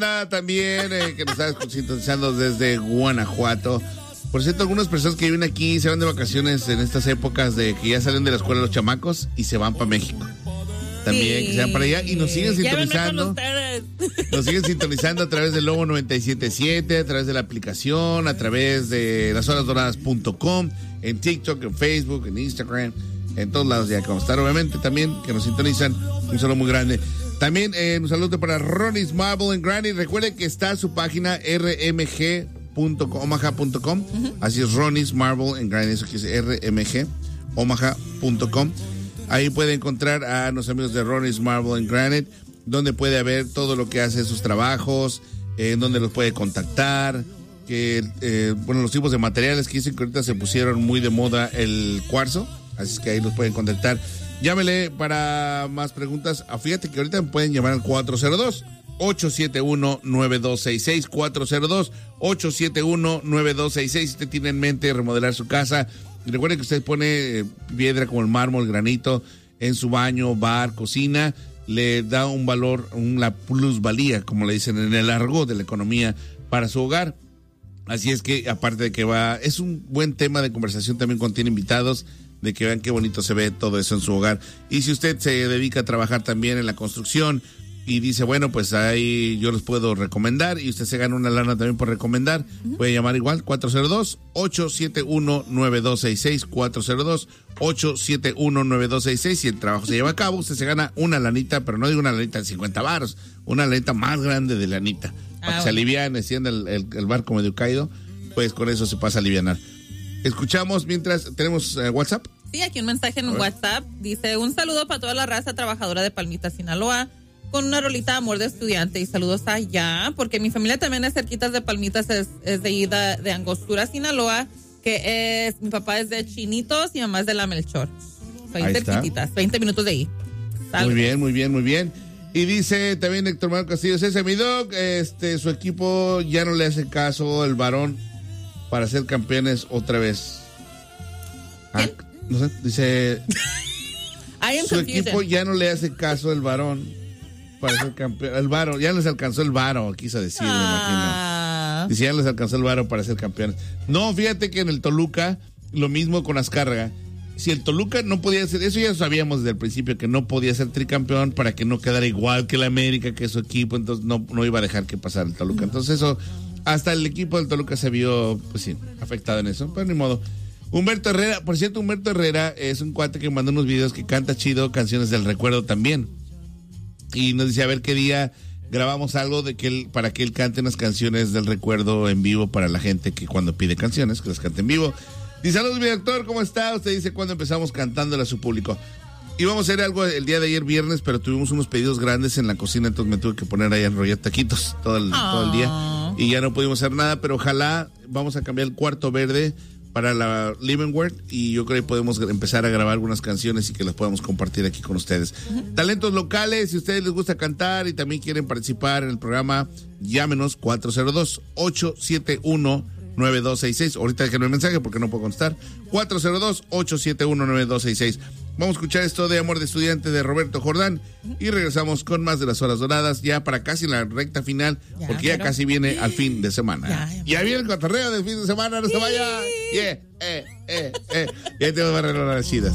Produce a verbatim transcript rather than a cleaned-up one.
También, eh, que nos está sintonizando desde Guanajuato. Por cierto, algunas personas que viven aquí se van de vacaciones en estas épocas de que ya salen de la escuela los chamacos y se van para México. También, sí, que se van para allá y nos siguen sintonizando. Nos siguen sintonizando a través del Lobo noventa y siete punto siete, a través de la aplicación, a través de las horas doradas punto com, en TikTok, en Facebook, en Instagram, en todos lados ya que vamos a estar, obviamente, también, que nos sintonizan. Un saludo muy grande. También eh, un saludo para Ronnie's Marble and Granite. Recuerde que está su página r m g punto omaha punto com. Uh-huh. Así es, Ronnie's Marble and Granite. Eso que es r m g omaha punto com. Ahí puede encontrar a nuestros amigos de Ronnie's Marble and Granite, donde puede ver todo lo que hace sus trabajos, en eh, donde los puede contactar. Que eh, bueno, los tipos de materiales que dicen que ahorita se pusieron muy de moda, el cuarzo. Así es que ahí los pueden contactar. Llámele para más preguntas. Fíjate que ahorita me pueden llamar al cuatro cero dos, ocho siete uno, nueve dos seis seis, cuatro cero dos, ocho siete uno, nueve dos seis seis. Si usted tiene en mente remodelar su casa, recuerde que usted pone piedra como el mármol, granito en su baño, bar, cocina, le da un valor, una plusvalía, como le dicen en el argot de la economía, para su hogar. Así es que, aparte de que va, es un buen tema de conversación también cuando tiene invitados, de que vean qué bonito se ve todo eso en su hogar. Y si usted se dedica a trabajar también en la construcción y dice, bueno, pues ahí yo les puedo recomendar y usted se gana una lana también por recomendar, uh-huh, puede llamar igual, cuatro cero dos, ocho siete uno, nueve dos seis seis, cuatro cero dos, ocho siete uno, nueve dos seis seis. Si el trabajo se lleva a cabo, usted se gana una lanita, pero no digo una lanita de cincuenta varos, una lanita más grande de lanita, ah, para que bueno. se aliviane, siendo el, el, el barco medio caído, pues con eso se pasa a alivianar. Escuchamos mientras tenemos uh, WhatsApp. Sí, aquí un mensaje en un WhatsApp. Dice, un saludo para toda la raza trabajadora de Palmita, Sinaloa, con una rolita de amor de estudiante y saludos allá, porque mi familia también es cerquitas de Palmitas, es, es de ida de Angostura, Sinaloa, que es, mi papá es de Chinitos y mi mamá es de La Melchor. Soy cerquititas, veinte minutos de ahí. Saludos. Muy bien, muy bien, muy bien. Y dice también Héctor Manuel Castillo, ese mi doc, este, su equipo ya no le hace caso el varón para ser campeones otra vez. Ah, no sé, dice su equipo ya no le hace caso el varón para ser campeón. El varo, ya les alcanzó el varo, quiso decir, ah. me imagino. Dice, ya les alcanzó el varo para ser campeones. No, fíjate que en el Toluca, lo mismo con Azcárraga. Si el Toluca no podía ser, eso ya lo sabíamos desde el principio, que no podía ser tricampeón para que no quedara igual que el América, que su equipo, entonces no, no iba a dejar que pasara el Toluca. Entonces eso, hasta el equipo del Toluca se vio, pues sí, afectado en eso, pero ni modo. Humberto Herrera, por cierto, Humberto Herrera es un cuate que mandó unos videos que canta chido, canciones del recuerdo también. Y nos dice a ver qué día grabamos algo de que él, para que él cante unas canciones del recuerdo en vivo para la gente que cuando pide canciones, que las cante en vivo. Dice, saludos mi doctor, ¿cómo está? Usted dice, ¿cuándo empezamos cantándole a su público? Íbamos a hacer algo el día de ayer viernes, pero tuvimos unos pedidos grandes en la cocina, entonces me tuve que poner ahí a enrollar taquitos todo el, todo el día. Y ya no pudimos hacer nada, pero ojalá vamos a cambiar el cuarto verde para la Leavenworth y yo creo que podemos empezar a grabar algunas canciones y que las podamos compartir aquí con ustedes. Uh-huh. Talentos locales, si a ustedes les gusta cantar y también quieren participar en el programa, llámenos cuatro cero dos, ocho siete uno, nueve dos seis seis. Ahorita déjenme el mensaje porque no puedo contestar. cuatro cero dos, ocho siete uno, nueve dos seis seis. Vamos a escuchar esto de Amor de Estudiante de Roberto Jordán y regresamos con más de las horas doradas ya para casi la recta final, ya, porque ya pero... casi viene al fin de semana. Ya, ya, ya viene el cotorreo del fin de semana, no se vaya. Yeah, eh, eh, eh. Ya tengo barreras chidas.